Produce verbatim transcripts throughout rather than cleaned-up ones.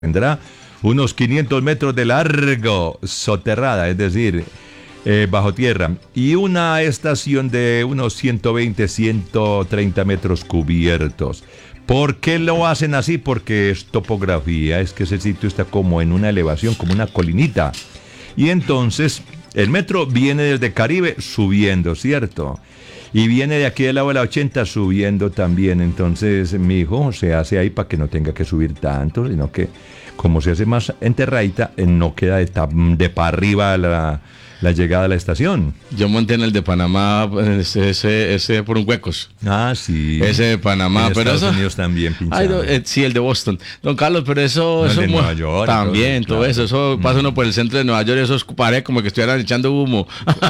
Tendrá unos quinientos metros de largo, soterrada, es decir, eh, bajo tierra, y una estación de unos ciento veinte, ciento treinta metros cubiertos. ¿Por qué lo hacen así? Porque es topografía, es que ese sitio está como en una elevación, como una colinita. Y entonces el metro viene desde Caribe subiendo, ¿cierto? Y viene de aquí del lado de la ochenta subiendo también. Entonces, mi hijo se hace ahí para que no tenga que subir tanto, sino que como se hace más enterradita, no queda de, de para arriba la, la llegada a la estación. Yo monté en el de Panamá, ese, ese, ese por un huecos. Ah, sí. Ese de Panamá, en pero Estados eso... Unidos también pinchado. Ay, no, eh, sí, el de Boston. Don Carlos, pero eso... No, eso el de mu- Nueva York. También, todo, todo, eso. Eso claro. pasa uno por el centro de Nueva York y eso es parece como que estuvieran echando humo.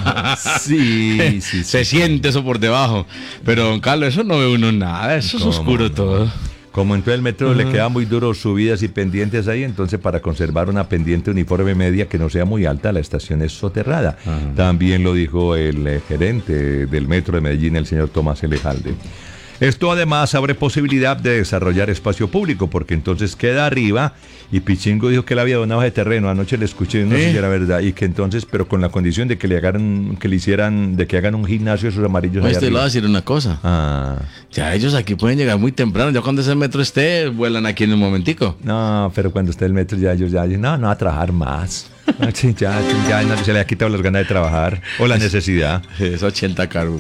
Sí, sí, sí. Se siente eso por debajo. Pero, don Carlos, eso no ve uno nada. Eso es ¿Cómo oscuro no? todo. Como en todo el metro uh-huh. le queda muy duro subidas y pendientes ahí, entonces para conservar una pendiente uniforme media que no sea muy alta, la estación es soterrada. Uh-huh. También lo dijo el eh, gerente del metro de Medellín, el señor Tomás Elejalde. Esto además abre posibilidad de desarrollar espacio público, porque entonces queda arriba, y Pichingo dijo que él había donado de terreno, anoche le escuché, no ¿Eh? sé si era verdad, y que entonces, pero con la condición de que le hagan, que le hicieran, de que hagan un gimnasio esos amarillos allá Este le arriba. voy a decir una cosa. Ah. Ya ellos aquí pueden llegar muy temprano, ya cuando ese metro esté, vuelan aquí en un momentico. No, pero cuando esté el metro ya ellos ya dicen, no, no, a trabajar más. ya, ya, ya no, se le ha quitado las ganas de trabajar, o la necesidad. Es ochenta cargos.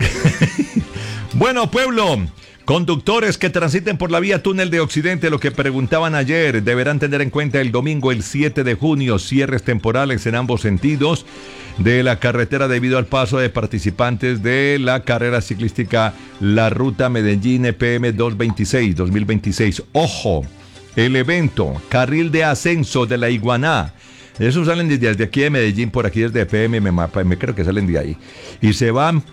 Bueno, pueblo, conductores que transiten por la vía túnel de Occidente, lo que preguntaban ayer, deberán tener en cuenta el domingo, el siete de junio, cierres temporales en ambos sentidos de la carretera debido al paso de participantes de la carrera ciclística La Ruta Medellín E P M dos mil veintiséis. Ojo, el evento, carril de ascenso de la Iguaná. Esos salen desde aquí de Medellín, por aquí desde E P M, me, me creo que salen de ahí. Y se van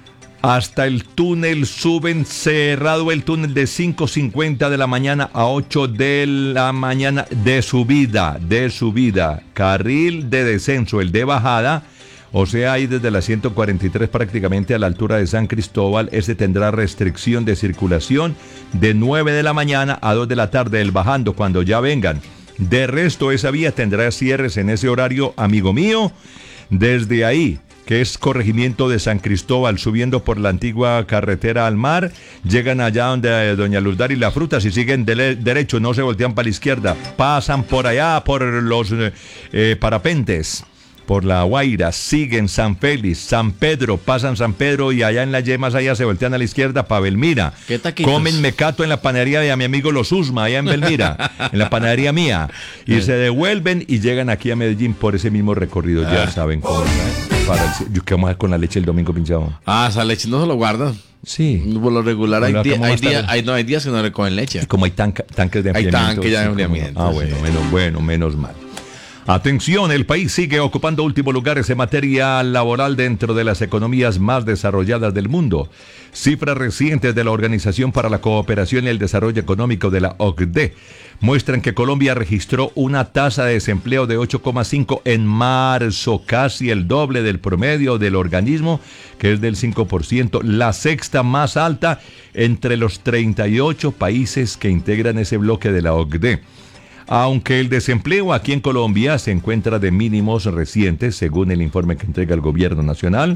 hasta el túnel, suben cerrado el túnel de cinco cincuenta de la mañana a ocho de la mañana de subida, de subida, carril de descenso, el de bajada, o sea, ahí desde la ciento cuarenta y tres prácticamente a la altura de San Cristóbal, ese tendrá restricción de circulación de nueve de la mañana a dos de la tarde, el bajando cuando ya vengan. De resto, esa vía tendrá cierres en ese horario, amigo mío, desde ahí, que es corregimiento de San Cristóbal, subiendo por la antigua carretera al mar, llegan allá donde eh, Doña Luzdar y la Fruta, si siguen de derecho, no se voltean para la izquierda, pasan por allá, por los eh, eh, parapentes, por la Guaira, siguen San Félix, San Pedro, pasan San Pedro y allá en las yemas, allá se voltean a la izquierda para Belmira. ¿Qué taquitos? Comen mecato en la panadería de mi amigo Los Usma, allá en Belmira, en la panadería mía, y Bien. se devuelven y llegan aquí a Medellín por ese mismo recorrido, ya ah. saben cómo. Para el, ¿Qué vamos a hacer con la leche el domingo, pinchado? Ah, esa leche no se lo guarda. Sí. Por lo regular hay, día, hay, día, hay, no, hay días que no recogen leche. Y como hay tanca, tanques de enfriamiento. Hay tanques ya de enfriamiento. Ah, bueno, sí. menos, bueno, menos mal. Atención, el país sigue ocupando últimos lugares en materia laboral dentro de las economías más desarrolladas del mundo. Cifras recientes de la Organización para la Cooperación y el Desarrollo Económico de la O C D E muestran que Colombia registró una tasa de desempleo de ocho coma cinco en marzo, casi el doble del promedio del organismo, que es del cinco por ciento, la sexta más alta entre los treinta y ocho países que integran ese bloque de la O C D E. Aunque el desempleo aquí en Colombia se encuentra de mínimos recientes, según el informe que entrega el gobierno nacional,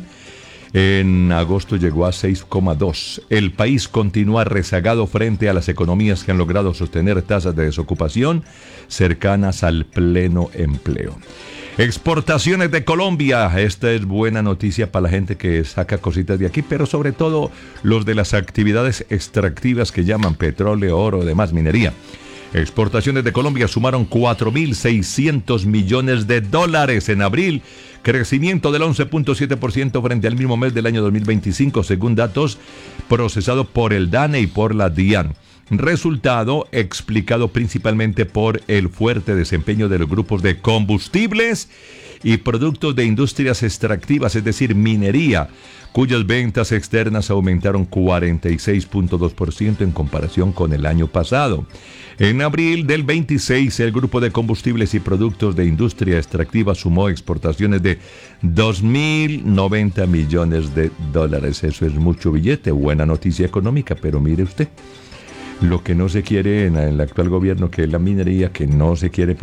en agosto llegó a seis coma dos. El país continúa rezagado frente a las economías que han logrado sostener tasas de desocupación cercanas al pleno empleo. Exportaciones de Colombia. Esta es buena noticia para la gente que saca cositas de aquí, pero sobre todo los de las actividades extractivas que llaman petróleo, oro, demás minería. Exportaciones de Colombia sumaron cuatro mil seiscientos millones de dólares en abril, crecimiento del once punto siete por ciento frente al mismo mes del año dos mil veinticinco, según datos procesados por el DANE y por la DIAN. Resultado explicado principalmente por el fuerte desempeño de los grupos de combustibles y productos de industrias extractivas, es decir, minería, cuyas ventas externas aumentaron cuarenta y seis punto dos por ciento en comparación con el año pasado. En abril del veintiséis, el grupo de combustibles y productos de industria extractiva sumó exportaciones de dos mil noventa millones de dólares. Eso es mucho billete, buena noticia económica, pero mire usted. lo que no se quiere en el actual gobierno, que es la minería, que no se quiere